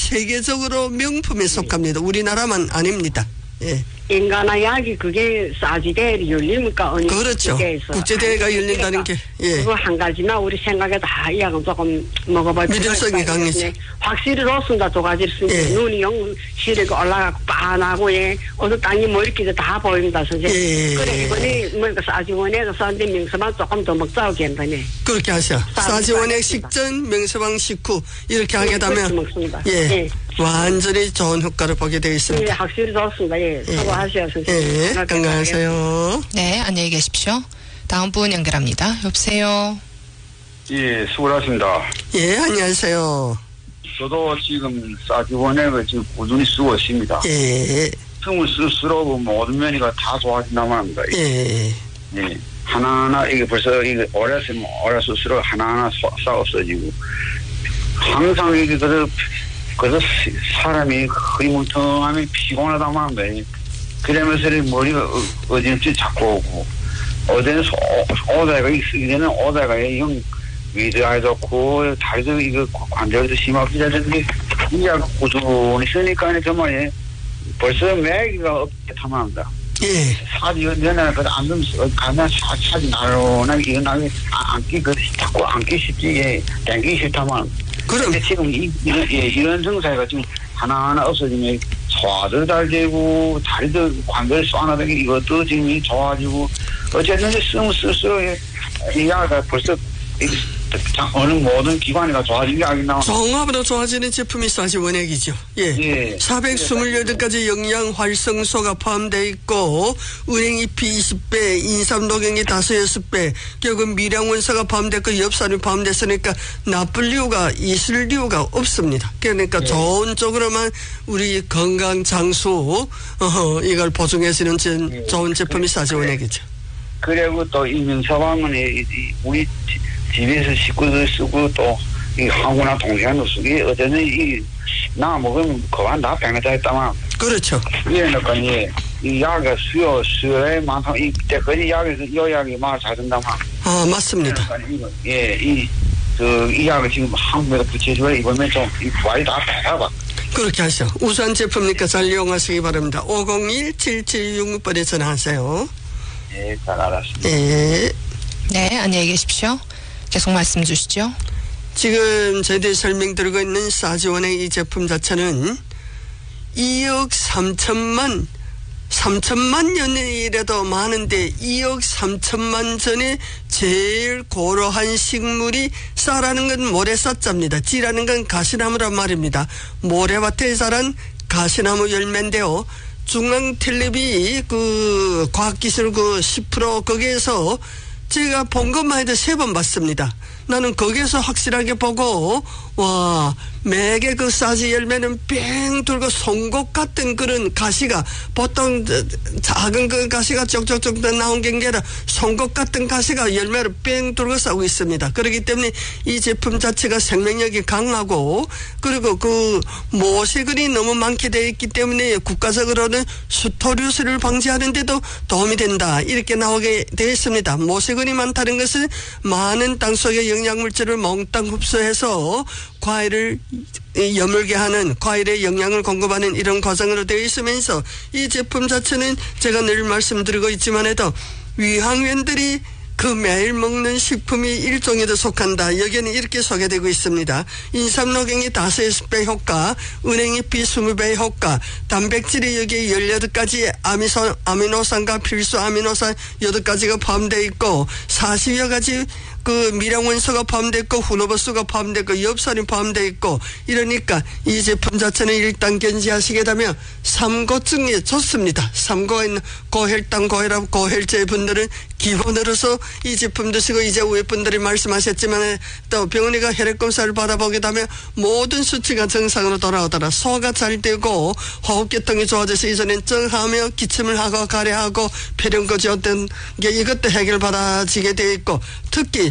세계적으로 명품에 속합니다. 우리나라만 아닙니다. 예. 인간의 약이 그게 싸지대회를 열립니까? 어느 그렇죠. 국제에서. 국제대회가 열린다는 게. 예. 그거 한 가지나 우리 생각에 다 이 약은 조금 먹어볼 믿을성이 강해서. 확실히 좋습니다. 두 가지를 쓰니까 예. 눈이 영실하게 올라가고 빤하고 예. 어느 땅이 뭐 이렇게 다 보입니다. 선생님. 예. 그래 이번에 뭐 싸지원에서 싼데 명서만 조금 더 먹자고 괜찮네. 그렇게 하셔. 싸지원액 식전 명서방 식후 이렇게 하게 되면 먹습니다. 예. 예. 완전히 좋은 효과를 보게 되어 있습니다. 예, 확실히 좋습니다. 예. 수고하세요, 선생님. 예. 건강하세요. 네, 안녕히 계십시오. 다음 분 연결합니다. 여보세요. 예, 수고하십니다. 예, 안녕하세요. 저도 지금 싸지원액을 지금 꾸준히 쓰고 있습니다. 예. 틈을 쓸수록 모든 면이가 다 좋아진다만 합니다. 예. 예. 하나하나, 이게 벌써, 이게 오래 쓰면 오래 쓸수록 하나하나 싹 없어지고, 항상 이게 그래서 사람이 흐리멍텅하면 피곤하다만 합니다. 그러면서 머리가 어딘지 자꾸 오고, 어제는 오다가 있으기 전에 오다가 영 위드가 좋고, 다리도 이거 관절도 심하게 되는데, 이제 꾸준히 쓰니까 정말 벌써 매기가 없게 탐합니다. 예. 사지 연애는 안 되면 가면 사지 나로나 이거 나게 안기 자꾸 안기 쉽지 예 당기 싫다만. 그런데 지금 이런 증상이 지금 하나하나 없어지면 소화도 잘 되고 다리도 관절 쏘아나는 게 이것도 지금 좋아지고 어쨌든 쓰면 쓸수록 이 약가 벌써 어느 모든 기관이가 좋아진 게 아니나 종합으로 좋아지는 제품이 싸지원액이죠. 예. 예. 428가지 영양 활성소가 포함되어 있고 은행잎이 20배, 인삼녹용이 5-6배, 결국 미량원소가 포함됐고 엽산이 포함됐으니까 나쁠 이유가 있을 이유가 없습니다. 그러니까 예. 좋은 쪽으로만 우리 건강 장수 이걸 보충해주는 좋은 제품이 싸지원액이죠. 그리고 또 이 명서방은 우리 집에서 식구들 쓰고 또 이 하고나 동생도 쓰기 어제는 나 먹으면 그만 다 병에다 했다만 그렇죠. 그러니까 이 약의 수요에 많다 이 때까지 이 약이 막 잘 된다만 아 맞습니다. 그러니까 이 약을 지금 한국에서 붙여줘야 이번에 좀 이 부활이 다 배워봐. 그렇게 하죠. 우수한 제품이니까 잘 이용하시기 바랍니다. 501-7766번에 전화하세요. 네, 잘 알았습니다. 네. 네, 안녕히 계십시오. 계속 말씀 주시죠. 지금 저희들이 설명드리고 있는 싸지원의 이 제품 자체는 2억 3천만 년이라도 많은데 2억 3천만 전에 제일 고로한 식물이 쌀라는 건 모래사자입니다. 찌라는 건 가시나무란 말입니다. 모래밭에 자란 가시나무 열매인데요. 중앙 텔레비 그 과학기술 그 10% 거기에서 제가 본 것만 해도 3번 봤습니다. 나는 거기에서 확실하게 보고 와 매개 그 싸지 열매는 뺑 돌고 송곳 같은 그런 가시가 보통 작은 그 가시가 쪽쪽쪽 나온 게 아니라 송곳 같은 가시가 열매를 뺑 돌고 싸고 있습니다. 그렇기 때문에 이 제품 자체가 생명력이 강하고 그리고 그 모세균이 너무 많게 되어 있기 때문에 국가적으로는 수토류수를 방지하는 데도 도움이 된다. 이렇게 나오게 되어 있습니다. 모세균이 많다는 것은 많은 땅속의 영양물질을 몽땅 흡수해서 과일을 여물게 하는 과일의 영양을 공급하는 이런 과정으로 되어 있으면서 이 제품 자체는 제가 늘 말씀드리고 있지만 해도 위항원들이 그 매일 먹는 식품이 일종에도 속한다. 여기는 이렇게 소개되고 있습니다. 인삼녹용이 5-6배 효과, 은행잎이 20배 효과, 단백질이 여기에 18가지 아미노산과 필수 아미노산 8가지가 포함되어 있고 40여 가지 그 미량원소가 포함되어 있고 후노버스가 포함되어 있고 엽산이 포함되어 있고 이러니까 이 제품 자체는 일단 견지하시게 되면 삼고증에 좋습니다. 삼고가 있는 고혈당, 고혈압, 고혈제 분들은 기본으로서 이 제품 드시고 이제 위에 분들이 말씀하셨지만 또 병원에 가 혈액검사를 받아보게 되면 모든 수치가 정상으로 돌아오더라. 소화가 잘 되고 호흡계통이 좋아져서 이전엔 쩡하며 기침을 하고 가래하고 폐렴거지 어떤 게 이것도 해결받아지게 되어 있고 특히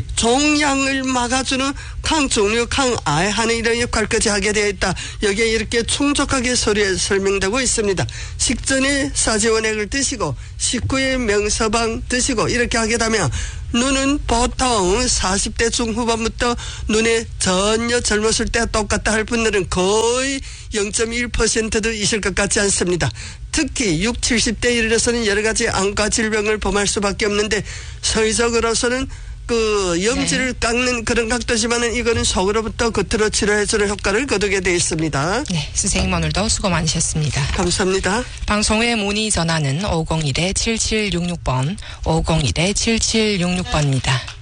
종양을 막아주는抗肿瘤,抗癌하는 이런 역할까지 하게 되어 있다. 여기에 이렇게 충족하게 설명되고 있습니다. 식전에 사지원액을 드시고 식후에 명서방 드시고 이렇게 하게 되면 눈은 보통 40대 중후반부터 눈에 전혀 젊었을 때와 똑같다 할 분들은 거의 0.1%도 있을 것 같지 않습니다. 특히 60, 70대에 이르러서는 여러 가지 안과 질병을 범할 수밖에 없는데 서의적으로서는 그 염지를 깎는 그런 각도지만은 이거는 속으로부터 겉으로 치료해주는 효과를 거두게 되어 있습니다. 네, 선생님 오늘도 수고 많으셨습니다. 감사합니다. 방송 후에 문의 전화는 501-7766번, 501-7766번입니다.